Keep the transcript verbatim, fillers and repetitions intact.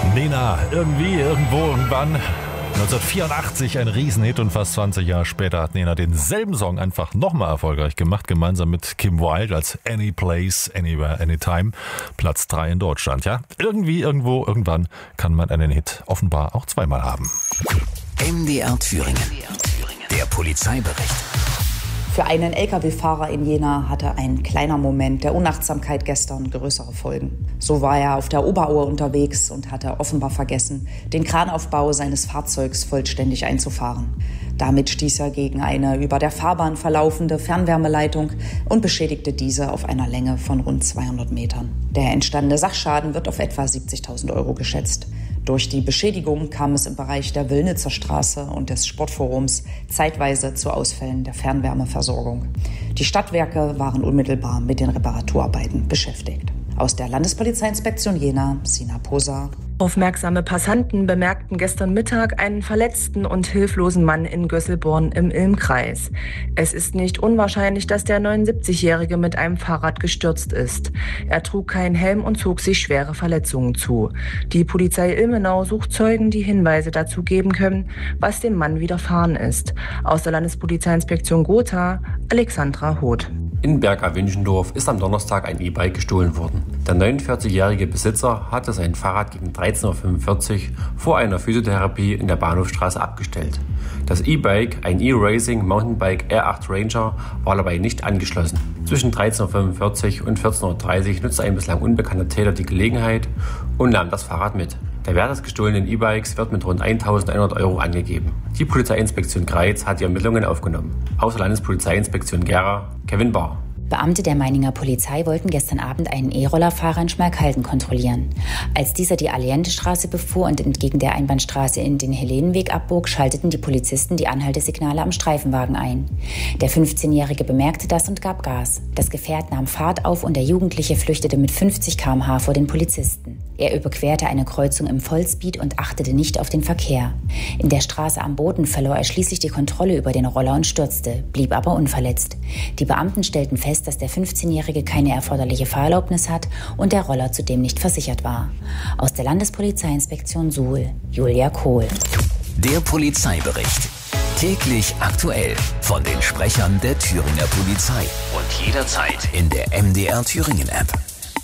Nena, irgendwie, irgendwo, irgendwann. neunzehnhundertvierundachtzig ein Riesenhit und fast zwanzig Jahre später hat Nena denselben Song einfach nochmal erfolgreich gemacht, gemeinsam mit Kim Wilde als Any Place, Anywhere, Anytime, Platz drei in Deutschland. Ja, irgendwie, irgendwo, irgendwann kann man einen Hit offenbar auch zweimal haben. M D R Thüringen, der Polizeibericht. Für einen L K W-Fahrer in Jena hatte ein kleiner Moment der Unachtsamkeit gestern größere Folgen. So war er auf der Oberaue unterwegs und hatte offenbar vergessen, den Kranaufbau seines Fahrzeugs vollständig einzufahren. Damit stieß er gegen eine über der Fahrbahn verlaufende Fernwärmeleitung und beschädigte diese auf einer Länge von rund zweihundert Metern. Der entstandene Sachschaden wird auf etwa siebzigtausend Euro geschätzt. Durch die Beschädigung kam es im Bereich der Willnitzer Straße und des Sportforums zeitweise zu Ausfällen der Fernwärmeversorgung. Die Stadtwerke waren unmittelbar mit den Reparaturarbeiten beschäftigt. Aus der Landespolizeiinspektion Jena, Sina Posa. Aufmerksame Passanten bemerkten gestern Mittag einen verletzten und hilflosen Mann in Gösselborn im Ilmkreis. Es ist nicht unwahrscheinlich, dass der neunundsiebzigjährige mit einem Fahrrad gestürzt ist. Er trug keinen Helm und zog sich schwere Verletzungen zu. Die Polizei Ilmenau sucht Zeugen, die Hinweise dazu geben können, was dem Mann widerfahren ist. Aus der Landespolizeiinspektion Gotha, Alexandra Hoth. In Berga-Winchendorf ist am Donnerstag ein E-Bike gestohlen worden. Der neunundvierzigjährige Besitzer hatte sein Fahrrad gegen dreizehn Uhr fünfundvierzig vor einer Physiotherapie in der Bahnhofstraße abgestellt. Das E-Bike, ein E-Racing Mountainbike R acht Ranger, war dabei nicht angeschlossen. Zwischen dreizehn Uhr fünfundvierzig und vierzehn Uhr dreißig nutzte ein bislang unbekannter Täter die Gelegenheit und nahm das Fahrrad mit. Der Wert des gestohlenen E-Bikes wird mit rund eintausendeinhundert Euro angegeben. Die Polizeiinspektion Greiz hat die Ermittlungen aufgenommen. Aus der Landespolizeiinspektion Gera, Kevin Bahr. Beamte der Meininger Polizei wollten gestern Abend einen E-Rollerfahrer in Schmalkalden kontrollieren. Als dieser die Alliente-Straße befuhr und entgegen der Einbahnstraße in den Helenenweg abbog, schalteten die Polizisten die Anhaltesignale am Streifenwagen ein. Der fünfzehnjährige bemerkte das und gab Gas. Das Gefährt nahm Fahrt auf und der Jugendliche flüchtete mit fünfzig Kilometer pro Stunde vor den Polizisten. Er überquerte eine Kreuzung im Vollspeed und achtete nicht auf den Verkehr. In der Straße am Boden verlor er schließlich die Kontrolle über den Roller und stürzte, blieb aber unverletzt. Die Beamten stellten fest, dass der fünfzehnjährige keine erforderliche Fahrerlaubnis hat und der Roller zudem nicht versichert war. Aus der Landespolizeiinspektion Suhl, Julia Kohl. Der Polizeibericht. Täglich aktuell von den Sprechern der Thüringer Polizei und jederzeit in der M D R Thüringen App.